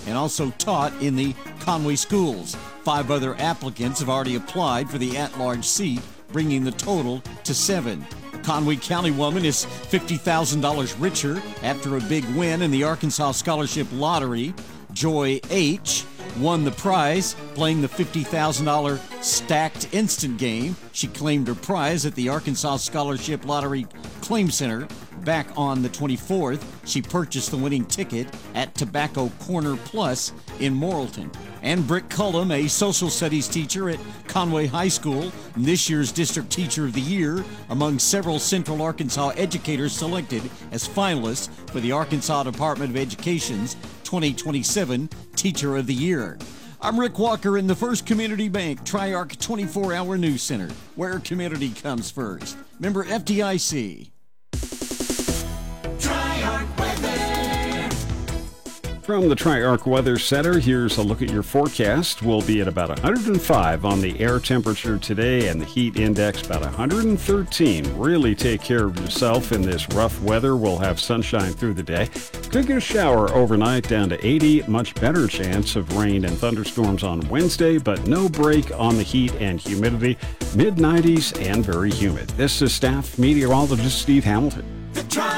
and also taught in the Conway schools. 5 other applicants have already applied for the at-large seat, bringing the total to 7. A Conway County woman is $50,000 richer after a big win in the Arkansas Scholarship Lottery. Joy H. won the prize playing the $50,000 stacked instant game. She claimed her prize at the Arkansas Scholarship Lottery Claim Center. Back on the 24th, she purchased the winning ticket at Tobacco Corner Plus in Morrilton. And Britt Cullum, a social studies teacher at Conway High School, this year's District Teacher of the Year, among several Central Arkansas educators selected as finalists for the Arkansas Department of Education's 2027 Teacher of the Year. I'm Rick Walker in the First Community Bank Triarch 24-Hour News Center, where community comes first. Member FDIC. From the Triarch Weather Center, here's a look at your forecast. We'll be at about 105 on the air temperature today and the heat index about 113. Really take care of yourself in this rough weather. We'll have sunshine through the day. Could get a shower overnight down to 80. Much better chance of rain and thunderstorms on Wednesday, but no break on the heat and humidity. Mid-90s and very humid. This is staff meteorologist Steve Hamilton.